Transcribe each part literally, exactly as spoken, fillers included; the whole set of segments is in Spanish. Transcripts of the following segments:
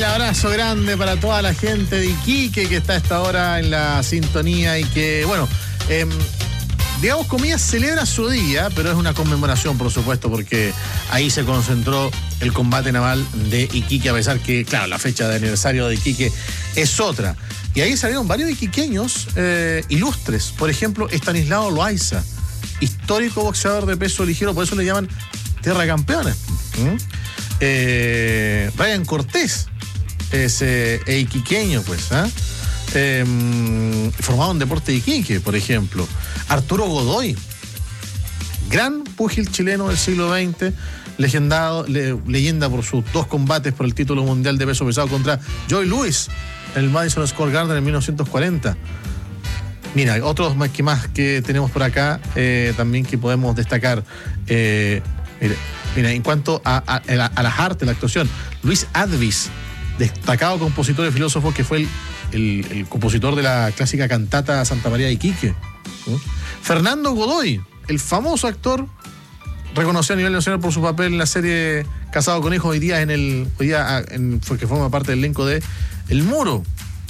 El abrazo grande para toda la gente de Iquique que está a esta hora en la sintonía y que, bueno, eh, digamos, comillas, celebra su día, pero es una conmemoración, por supuesto, porque ahí se concentró el combate naval de Iquique, a pesar que, claro, la fecha de aniversario de Iquique es otra. Y ahí salieron varios iquiqueños eh, ilustres. Por ejemplo, Estanislao Loaiza, histórico boxeador de peso ligero, por eso le llaman Tierra Campeones. ¿Mm? Eh, Ryan Cortés es eh, iquiqueño, pues, ¿eh? Eh, formado en Deporte de Iquique, por ejemplo. Arturo Godoy, gran púgil chileno del siglo veinte, legendado, le, leyenda por sus dos combates por el título mundial de peso pesado contra Joy Louis en el Madison Square Garden en mil novecientos cuarenta. Mira, otros más que más que tenemos por acá eh, también que podemos destacar. Eh, mira, mira, en cuanto a, a, a las artes, la actuación, Luis Advis, destacado compositor y filósofo que fue el, el, el compositor de la clásica cantata Santa María de Iquique. ¿Sí? Fernando Godoy, el famoso actor, reconocido a nivel nacional por su papel en la serie Casado con Hijos, hoy día en el hoy día en, que forma parte del elenco de El Muro.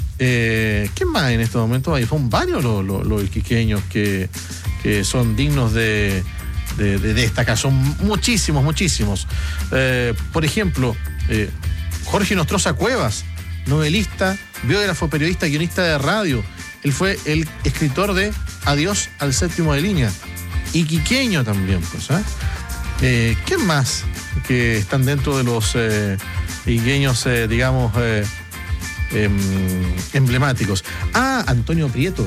Eh, ¿Quién más en este momento? Ahí son varios los, los, los iquiqueños que, que son dignos de, de, de destacar. Son muchísimos, muchísimos. Eh, por ejemplo, eh, Jorge Nostroza Cuevas, novelista, biógrafo, periodista, guionista de radio. Él fue el escritor de Adiós al séptimo de línea. Iquiqueño también, pues. ¿eh? Eh, ¿Quién más que están dentro de los eh, iquiqueños, eh, digamos, eh, eh, emblemáticos? Ah, Antonio Prieto,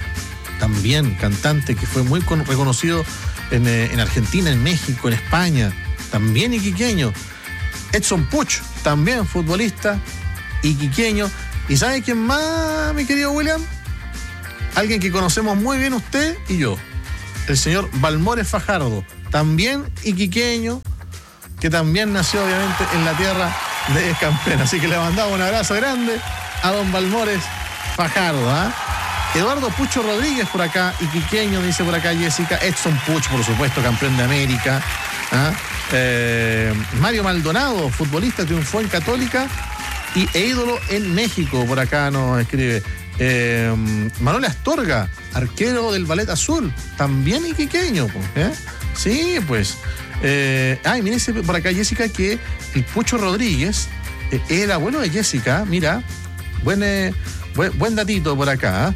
también cantante que fue muy con, reconocido en, eh, en Argentina, en México, en España, también iquiqueño. Edson Puch, también futbolista, iquiqueño. ¿Y sabe quién más, mi querido William? Alguien que conocemos muy bien usted y yo. El señor Balmores Fajardo, también iquiqueño, que también nació obviamente en la tierra de Campeón. Así que le mandamos un abrazo grande a don Balmores Fajardo. ¿eh? Eduardo Pucho Rodríguez por acá, iquiqueño, dice por acá Jessica. Edson Puch, por supuesto, campeón de América. ¿eh? Eh, Mario Maldonado, futbolista, triunfó en Católica y e ídolo en México, por acá nos escribe. Eh, Manuel Astorga, arquero del Ballet Azul, también iquiqueño, pues, ¿eh? Sí, pues. Eh, ay, mire por acá Jessica que el Pucho Rodríguez eh, es el abuelo de Jessica, mira, buen, eh, buen, buen datito por acá.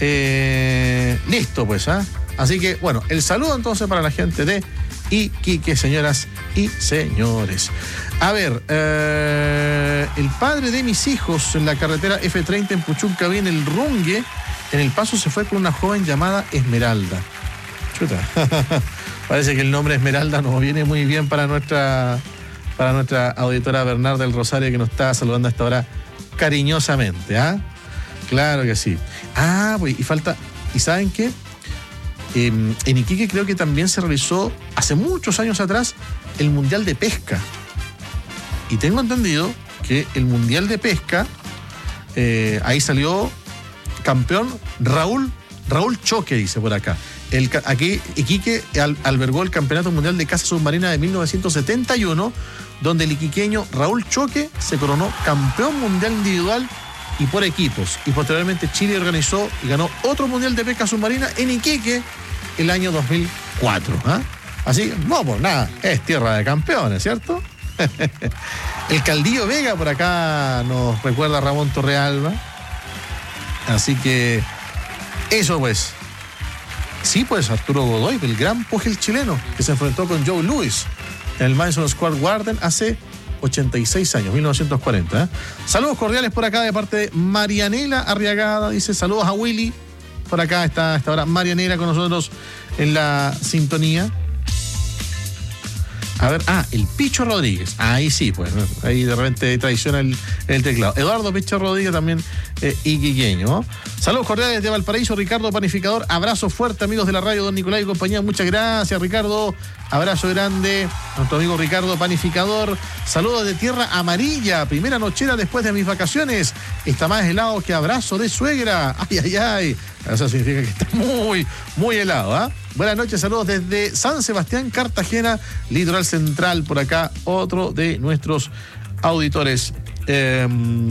Eh, listo, pues, ¿eh? Así que, bueno, el saludo entonces para la gente de Iquique, señoras y señores. A ver, eh, el padre de mis hijos en la carretera F treinta en Puchuncaví, en el Rungue, en El Paso, se fue con una joven llamada Esmeralda. Chuta. Parece que el nombre Esmeralda nos viene muy bien para nuestra, para nuestra auditora Bernarda del Rosario, que nos está saludando a esta hora cariñosamente. ¿Ah? Claro que sí. Ah, pues, y falta, ¿y saben qué? Eh, en Iquique creo que también se realizó hace muchos años atrás el Mundial de Pesca. Y tengo entendido que el Mundial de Pesca, eh, ahí salió campeón Raúl, Raúl Choque, dice por acá. El, aquí Iquique al, albergó el Campeonato Mundial de Caza Submarina de mil novecientos setenta y uno, donde el iquiqueño Raúl Choque se coronó campeón mundial individual y por equipos. Y posteriormente Chile organizó y ganó otro Mundial de Pesca Submarina en Iquique el año dos mil cuatro. ¿eh? Así, no, pues nada, es tierra de campeones, ¿cierto? El Caldillo Vega por acá nos recuerda a Ramón Torrealba. Así que eso pues. Sí, pues Arturo Godoy, el gran púgil chileno que se enfrentó con Joe Louis en el Madison Square Garden hace ochenta y seis años, mil novecientos cuarenta. ¿eh? Saludos cordiales por acá de parte de Marianela Arriagada. Dice saludos a Willy. Por acá está esta hora Marianela con nosotros en la sintonía. A ver, ah, el Picho Rodríguez. Ahí sí, pues, ahí de repente traiciona el, el teclado. Eduardo Picho Rodríguez también eh, iquiqueño. ¿no? Saludos cordiales de Valparaíso, Ricardo Panificador. Abrazo fuerte, amigos de la radio, don Nicolás y compañía. Muchas gracias, Ricardo. Abrazo grande, nuestro amigo Ricardo Panificador. Saludos de Tierra Amarilla, primera nochera después de mis vacaciones. Está más helado que abrazo de suegra. Ay, ay, ay. Eso significa que está muy, muy helado, ¿ah? ¿eh? Buenas noches, saludos desde San Sebastián, Cartagena, Litoral Central, por acá, otro de nuestros auditores. Eh,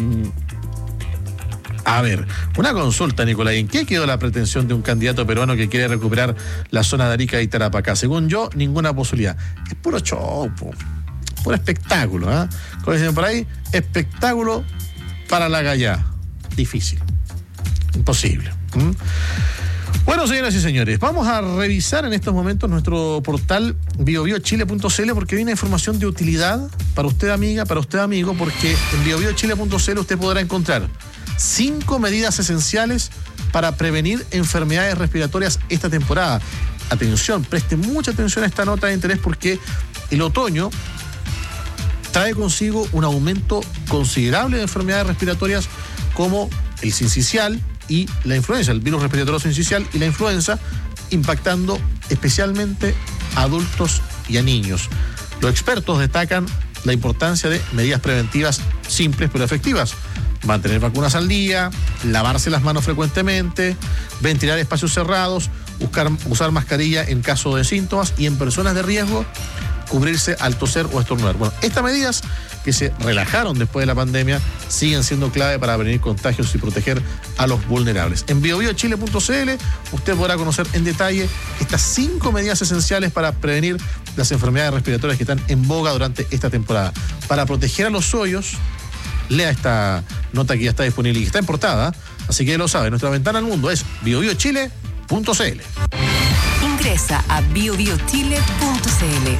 a ver, una consulta, Nicolás. ¿En qué quedó la pretensión de un candidato peruano que quiere recuperar la zona de Arica y Tarapacá? Según yo, ninguna posibilidad. Es puro show, po. Puro espectáculo, ¿eh? Como dicen por ahí, espectáculo para la gallá. Difícil. Imposible. ¿Mm? Bueno, señoras y señores, vamos a revisar en estos momentos nuestro portal bio bio chile punto c l porque viene información de utilidad para usted, amiga, para usted, amigo, porque en bio bio chile punto c l usted podrá encontrar cinco medidas esenciales para prevenir enfermedades respiratorias esta temporada. Atención, preste mucha atención a esta nota de interés porque el otoño trae consigo un aumento considerable de enfermedades respiratorias como el sincicial y la influenza, el virus respiratorio sincicial y la influenza, impactando especialmente a adultos y a niños. Los expertos destacan la importancia de medidas preventivas simples pero efectivas. Mantener vacunas al día, lavarse las manos frecuentemente, ventilar espacios cerrados, buscar, usar mascarilla en caso de síntomas y en personas de riesgo, cubrirse al toser o estornudar. Bueno, estas medidas que se relajaron después de la pandemia siguen siendo clave para prevenir contagios y proteger a los vulnerables. En bio bio chile punto c l usted podrá conocer en detalle estas cinco medidas esenciales para prevenir las enfermedades respiratorias que están en boga durante esta temporada. Para proteger a los suyos, lea esta nota que ya está disponible y que está en portada, así que ya lo sabe, nuestra ventana al mundo es bio bio chile punto c l. Ingresa a bio bio chile punto c l.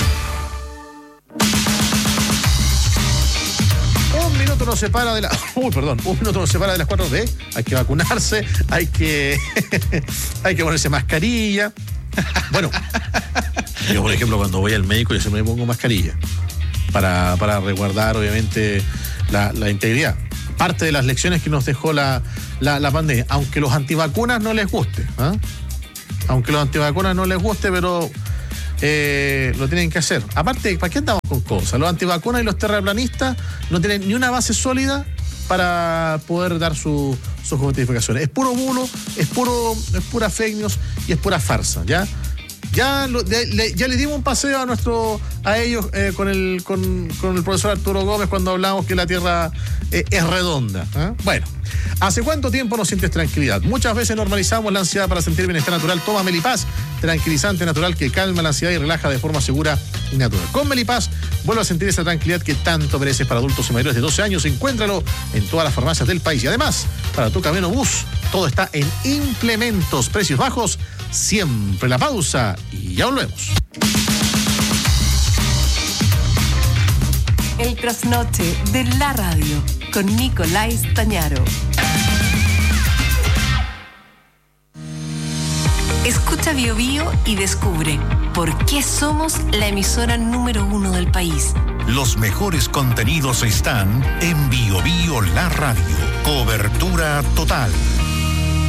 Un minuto nos separa de la... Uy, perdón, un minuto nos separa de las cuatro de... Hay que vacunarse, hay que... hay que ponerse mascarilla. Bueno, yo por ejemplo cuando voy al médico yo siempre me pongo mascarilla para, para resguardar obviamente la, la integridad. Parte de las lecciones que nos dejó la, la, la pandemia, aunque los antivacunas no les guste, ¿eh? Aunque los antivacunas no les guste, pero... Eh, lo tienen que hacer. Aparte, ¿para qué andamos con cosas? Los antivacunas y los terraplanistas no tienen ni una base sólida para poder dar su, sus justificaciones. Es puro bulo, es puro, es pura fake news y es pura farsa, ¿ya? Ya, lo, de, le, ya le dimos un paseo a nuestro a ellos eh, con, el, con, con el profesor Arturo Gómez cuando hablamos que la Tierra eh, es redonda, ¿eh? Bueno, ¿hace cuánto tiempo no sientes tranquilidad? Muchas veces normalizamos la ansiedad para sentir bienestar natural. Toma Melipaz, tranquilizante natural que calma la ansiedad y relaja de forma segura y natural. Con Melipaz, vuelve a sentir esa tranquilidad que tanto mereces. Para adultos y mayores de doce años. Encuéntralo en todas las farmacias del país. Y además, para tu camino bus, todo está en implementos. Precios bajos, siempre. La pausa y ya volvemos. El trasnoche de la radio con Nicolás Tañaro. Escucha Bio Bio y descubre por qué somos la emisora número uno del país. Los mejores contenidos están en Bio Bio La Radio. Cobertura total.